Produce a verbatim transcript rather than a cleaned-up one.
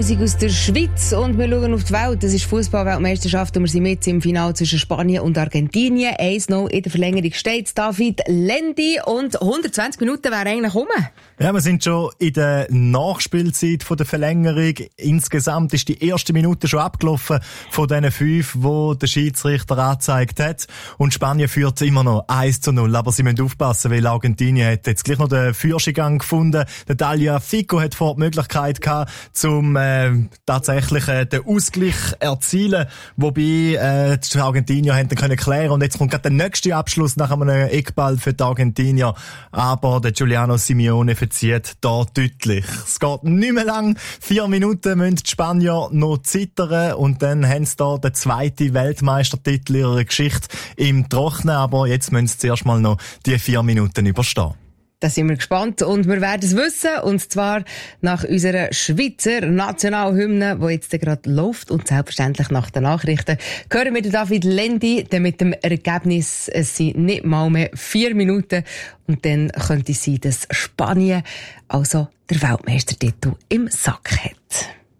Musik aus der Schweiz und wir schauen auf die Welt. Das ist Fußball-Weltmeisterschaft und wir sind mit im Finale zwischen Spanien und Argentinien. eins null in der Verlängerung steht David Lendi und hundertzwanzig Minuten wären eigentlich rum. Ja, wir sind schon in der Nachspielzeit von der Verlängerung. Insgesamt ist die erste Minute schon abgelaufen von diesen fünf, die der Schiedsrichter angezeigt hat. Und Spanien führt immer noch eins zu null. Aber sie müssen aufpassen, weil Argentinien hat jetzt gleich noch den Führungsgang gefunden. Der Dalia Fico hat vor die Möglichkeit gehabt, zum äh, tatsächlich äh, den Ausgleich erzielen, wobei äh, die Argentinier haben dann können klären und jetzt kommt gerade der nächste Abschluss nach einem Eckball für die Argentinier, aber der Giuliano Simeone verzieht da deutlich. Es geht nicht mehr lang, vier Minuten müssen die Spanier noch zittern und dann haben sie da den zweiten Weltmeistertitel ihrer Geschichte im Trocknen, aber jetzt müssen sie zuerst mal noch die vier Minuten überstehen. Da sind wir gespannt und wir werden es wissen, und zwar nach unserer Schweizer Nationalhymne, die jetzt gerade läuft, und selbstverständlich nach den Nachrichten hören wir David Lendi, denn mit dem Ergebnis, es sind nicht mal mehr vier Minuten und dann könnte es sein, dass Spanien also der Weltmeistertitel im Sack hat.